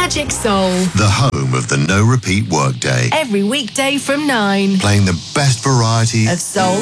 Magic Soul. The home of the no repeat workday. Every weekday from 9. Playing the best variety of soul,